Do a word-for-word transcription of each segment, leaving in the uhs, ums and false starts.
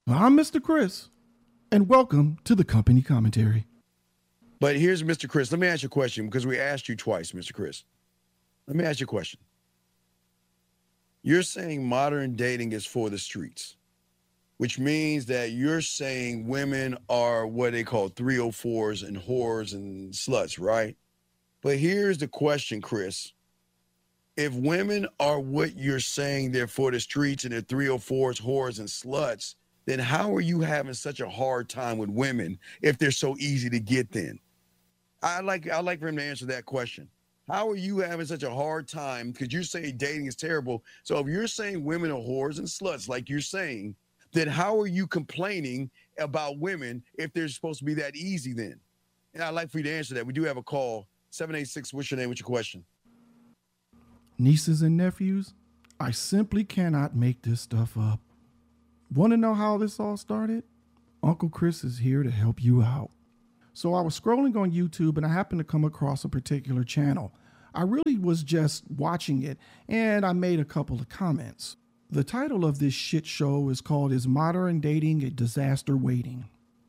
I'm Mister Chris, and welcome to the company commentary. But here's Mister Chris. Let me ask you a question because we asked you twice, Mister Chris. Let me ask you a question. You're saying modern dating is for the streets, which means that you're saying women are what they call three oh fours and whores and sluts, right? But here's the question, Chris. If women are what you're saying they're for the streets and they're three oh fours, whores, and sluts, then how are you having such a hard time with women if they're so easy to get then? I like I like for him to answer that question. How are you having such a hard time? Because you say dating is terrible. So if you're saying women are whores and sluts, like you're saying, then how are you complaining about women if they're supposed to be that easy then? And I'd like for you to answer that. We do have a call. seven eight six, what's your name? What's your question? Nieces and nephews, I simply cannot make this stuff up. Want to know how this all started? Uncle Chris is here to help you out. So I was scrolling on YouTube and I happened to come across a particular channel. I really was just watching it and I made a couple of comments. The title of this shit show is called Is Modern Dating a Disaster Waiting?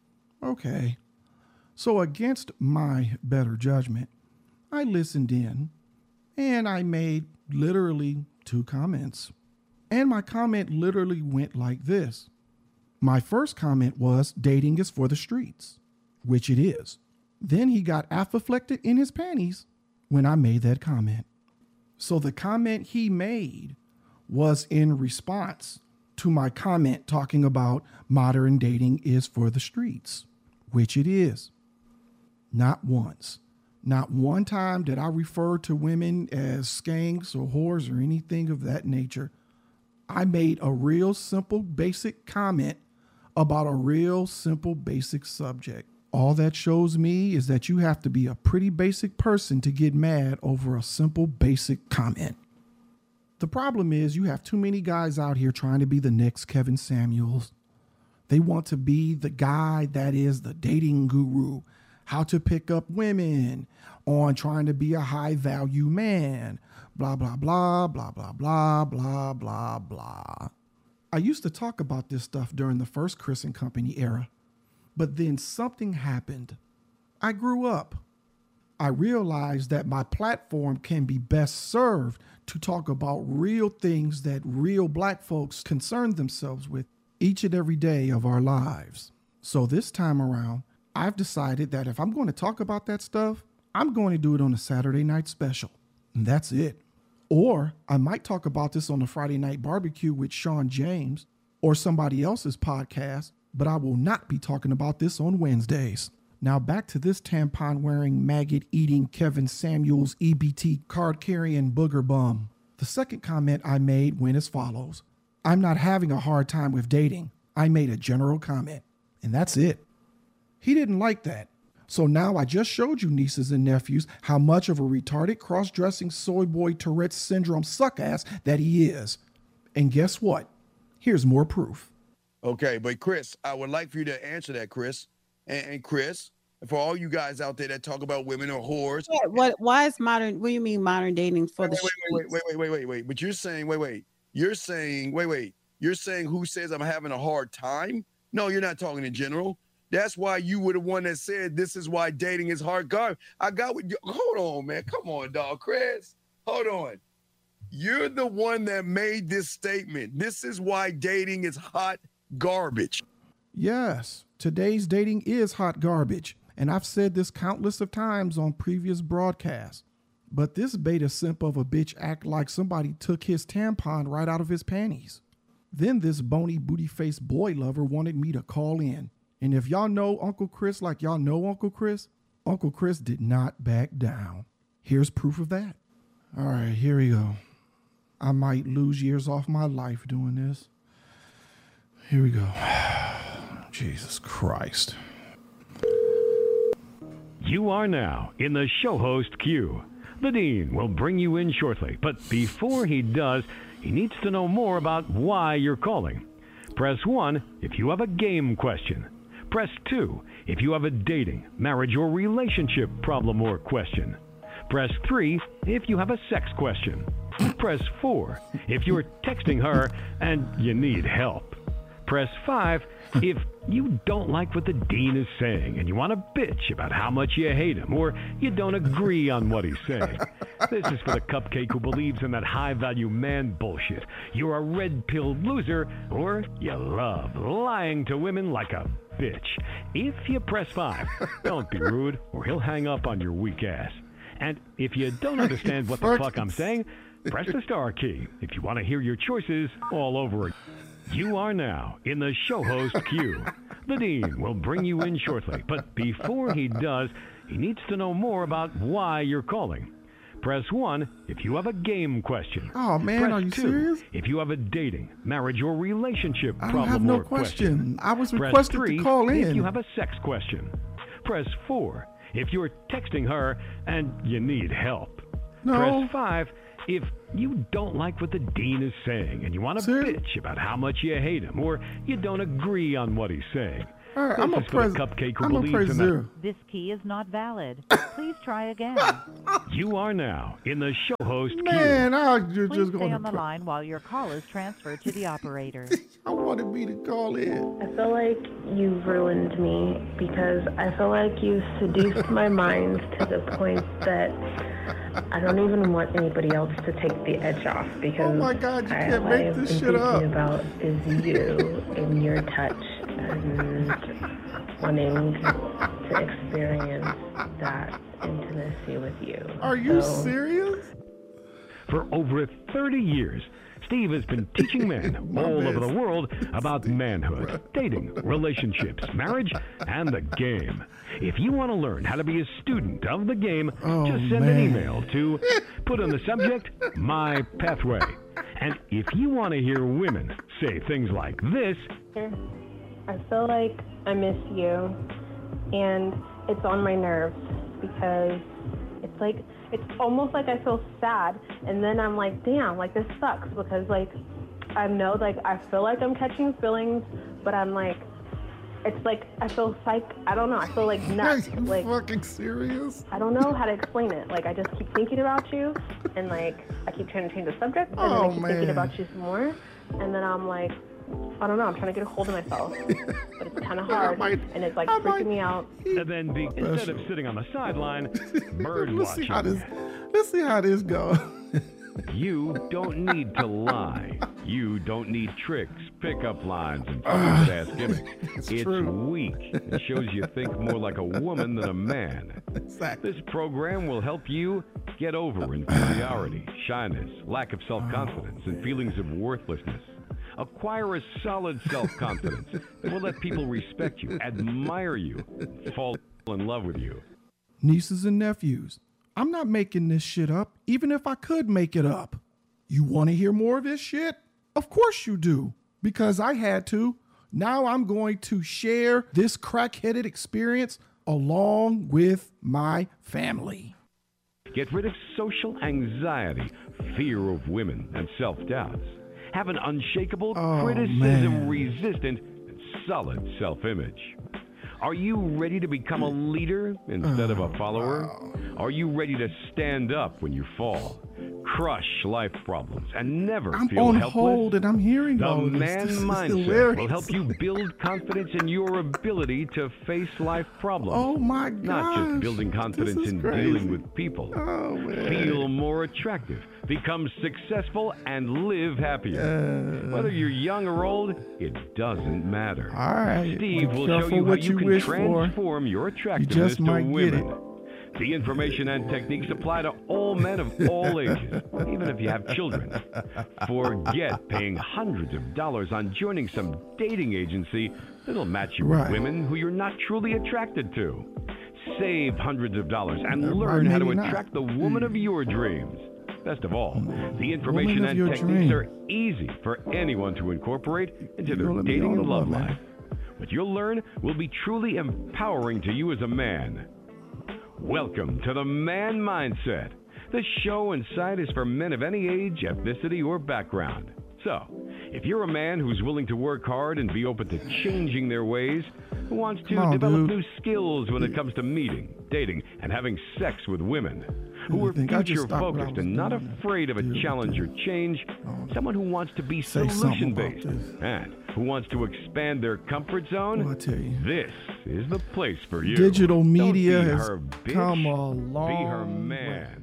Okay. So against my better judgment, I listened in and I made literally two comments. And my comment literally went like this. My first comment was dating is for the streets, which it is. Then he got afflicted in his panties when I made that comment. So the comment he made was in response to my comment talking about modern dating is for the streets, which it is. Not once. Not one time did I refer to women as skanks or whores or anything of that nature. I made a real simple, basic comment about a real simple, basic subject. All that shows me is that you have to be a pretty basic person to get mad over a simple, basic comment. The problem is you have too many guys out here trying to be the next Kevin Samuels. They want to be the guy that is the dating guru, how to pick up women, on trying to be a high value man, blah, blah, blah, blah, blah, blah, blah, blah, blah. I used to talk about this stuff during the first Chris and Company era, but then something happened. I grew up. I realized that my platform can be best served to talk about real things that real black folks concern themselves with each and every day of our lives. So this time around, I've decided that if I'm going to talk about that stuff, I'm going to do it on a Saturday night special. And that's it. Or I might talk about this on a Friday night barbecue with Sean James or somebody else's podcast, but I will not be talking about this on Wednesdays. Now back to this tampon-wearing, maggot-eating Kevin Samuels E B T card-carrying booger bum. The second comment I made went as follows. I'm not having a hard time with dating. I made a general comment, and that's it. He didn't like that. So now I just showed you, nieces and nephews, how much of a retarded, cross-dressing, soy boy Tourette's syndrome suck-ass that he is. And guess what? Here's more proof. Okay, but Chris, I would like for you to answer that, Chris. And, and Chris, for all you guys out there that talk about women or whores. Yeah, what? Why is modern, what do you mean modern dating for wait, the wait, streets? wait, wait, wait, wait, wait, wait. But you're saying, wait, wait. You're saying, wait, wait. You're saying who says I'm having a hard time? No, you're not talking in general. That's why you were the one that said this is why dating is hard. God, I got what you, hold on, man. Come on, dog. Chris, hold on. You're the one that made this statement. This is why dating is hot garbage. Yes, today's dating is hot garbage. And I've said this countless of times on previous broadcasts. But this beta simp of a bitch act like somebody took his tampon right out of his panties. Then this bony booty-faced boy lover wanted me to call in. And if y'all know Uncle Chris like y'all know Uncle Chris, Uncle Chris did not back down. Here's proof of that. All right, here we go. I might lose years off my life doing this. Here we go. Jesus Christ. You are now in the show host queue. The Dean will bring you in shortly, but before he does, he needs to know more about why you're calling. Press one if you have a game question. Press two if you have a dating, marriage, or relationship problem or question. Press three if you have a sex question. Press four if you're texting her and you need help. Press five if you don't like what the dean is saying and you want to bitch about how much you hate him or you don't agree on what he's saying. This is for the cupcake who believes in that high-value man bullshit. You're a red-pilled loser or you love lying to women like a bitch. If you press five, don't be rude or he'll hang up on your weak ass. And if you don't understand what the fuck I'm saying, press the star key if you want to hear your choices all over again. You are now in the show host queue. The dean will bring you in shortly, but before he does, he needs to know more about why you're calling. Press one if you have a game question. Oh, man, Press are you two serious? if you have a dating, marriage, or relationship I don't problem have no or question. I was Press requested three to call if in. you have a sex question. Press four if you're texting her and you need help. No. Press five if you don't like what the dean is saying and you want to Seriously? bitch about how much you hate him or you don't agree on what he's saying. All right, This I'm a is for the press. cupcake who I'm a believes press in zero. This key is not valid. Please try again. that. You are now in the show host Man, I was Please just stay going on the to. line while your call is transferred to the operator. I wanted me to call in. I feel like you've ruined me because I feel like you've seduced my mind to the point that I don't even want anybody else to take the edge off because Oh my God, you I, can't all make I've this been shit thinking up. about is you and your touch and wanting to experience that intimacy with you. Are you So, serious? For over thirty years, Steve has been teaching men My all man. over the world about manhood, dating, relationships, marriage, and the game. If you want to learn how to be a student of the game, Oh, just send man. an email to put on the subject, My Pathway. And if you want to hear women say things like this, I feel like I miss you, and it's on my nerves because it's like it's almost like I feel sad, and then I'm like, damn, like this sucks because like I know like I feel like I'm catching feelings, but I'm like, it's like I feel psych. I don't know. I feel like Are nuts. you Like fucking serious? I don't know how to explain it. Like I just keep thinking about you, and like I keep trying to change the subject, and then Oh, I keep man. thinking about you some more, and then I'm like, I don't know. I'm trying to get a hold of myself, but it's kind of hard, might- and it's like I freaking might- me out. and then be, instead of sitting on the sideline, bird Let's see how this. watching. Let's see how this goes. You don't need to lie. You don't need tricks, pickup lines, and stupid ass gimmicks. It's It's true. weak. It shows you think more like a woman than a man. Exactly. This program will help you get over inferiority, shyness, lack of self-confidence, and feelings of worthlessness. Acquire a solid self-confidence that will let people respect you, admire you, and fall in love with you. Nieces and nephews, I'm not making this shit up, even if I could make it up. You want to hear more of this shit? Of course you do, because I had to. Now I'm going to share this crack-headed experience along with my family. Get rid of social anxiety, fear of women, and self-doubts. Have an unshakable, Oh, criticism man. resistant, and solid self-image. Are you ready to become a leader instead of a follower? Are you ready to stand up when you fall, crush life problems, and never I'm feel on helpless? hold and I'm hearing The all this. man This is mindset hilarious. will help you build confidence in your ability to face life problems. Oh my God. Not just building confidence in dealing with people. Oh, man. Feel more attractive, become successful, and live happier. Uh, Whether you're young or old, it doesn't matter. all right. Steve Be will show careful you how what you, you can wish for. transform your attractiveness just to might get women. it. The information and techniques apply to all men of all ages, even if you have children. Forget paying hundreds of dollars on joining some dating agency that'll match you Right. with women who you're not truly attracted to. Save hundreds of dollars and Or learn how to maybe not. attract the woman of your dreams. Best of all, the information Woman of and your techniques dream. are easy for anyone to incorporate into You their gonna let me dating on and the love love, man. life. What you'll learn will be truly empowering to you as a man. Welcome to the Man Mindset. This show and site is for men of any age, ethnicity, or background. So, if you're a man who's willing to work hard and be open to changing their ways, who wants to Come on, develop dude. new skills when it comes to meeting, dating, and having sex with women, who You are think I just stopped what I future-focused was and not doing to afraid of a deal with challenge or this? change, Oh, someone who wants to be say something about solution-based, this. and who wants to expand their comfort zone. Well, I tell you. This is the place for you. Digital Don't media be has her bitch, come a long Be her way. man.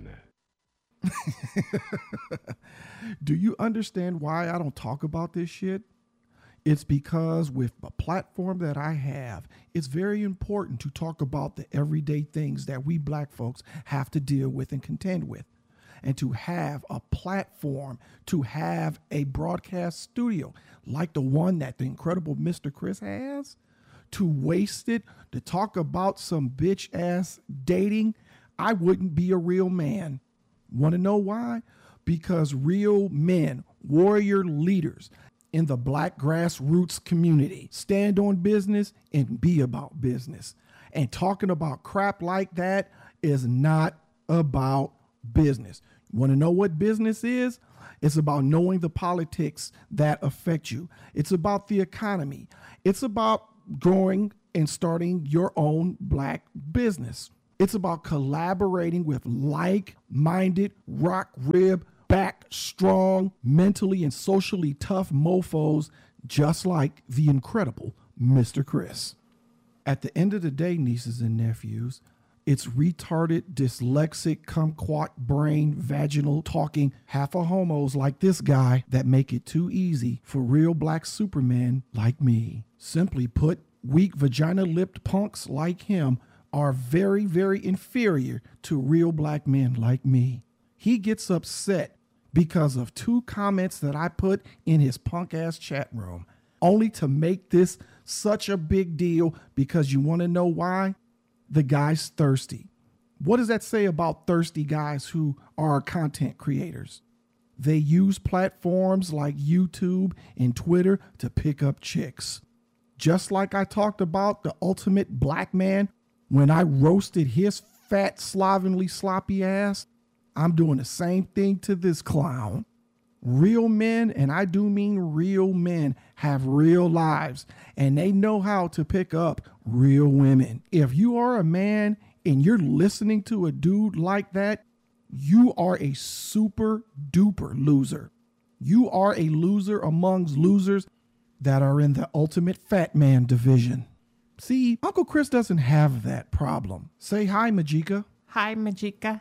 Do you understand why I don't talk about this shit? It's because with the platform that I have, it's very important to talk about the everyday things that we black folks have to deal with and contend with. And to have a platform, to have a broadcast studio like the one that the incredible Mister Chris has, to waste it, to talk about some bitch ass dating, I wouldn't be a real man. Want to know why? Because real men, warrior leaders in the black grassroots community stand on business and be about business. And talking about crap like that is not about business. Want to know what business is? It's about knowing the politics that affect you. It's about the economy. It's about growing and starting your own black business. It's about collaborating with like-minded, rock rib, back strong, mentally and socially tough mofos just like the incredible Mister Chris. At the end of the day, nieces and nephews, it's retarded, dyslexic, kumquat brain, vaginal talking, half a homos like this guy that make it too easy for real black supermen like me. Simply put, weak vagina-lipped punks like him are very, very inferior to real black men like me. He gets upset because of two comments that I put in his punk ass chat room, only to make this such a big deal because you want to know why? The guy's thirsty. What does that say about thirsty guys who are content creators? They use platforms like YouTube and Twitter to pick up chicks. Just like I talked about the ultimate black man when I roasted his fat, slovenly, sloppy ass, I'm doing the same thing to this clown. Real men, and I do mean real men, have real lives, and they know how to pick up real women. If you are a man and you're listening to a dude like that, you are a super duper loser. You are a loser amongst losers that are in the ultimate fat man division. See, Uncle Chris doesn't have that problem. Say hi, Majika. Hi, Majika.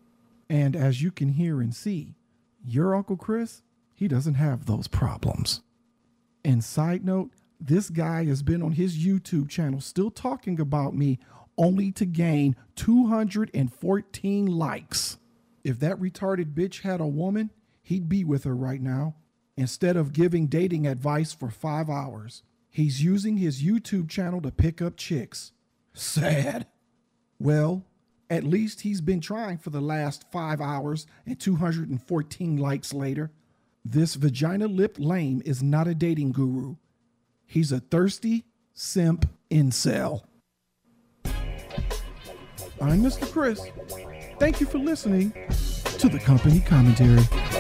And as you can hear and see, your Uncle Chris, he doesn't have those problems. And side note, this guy has been on his YouTube channel still talking about me only to gain two hundred fourteen likes. If that retarded bitch had a woman, he'd be with her right now. Instead of giving dating advice for five hours, he's using his YouTube channel to pick up chicks. Sad. Well, at least he's been trying for the last five hours and two hundred fourteen likes later. This vagina-lipped lame is not a dating guru. He's a thirsty simp incel. I'm Mister Chris. Thank you for listening to the Company Commentary.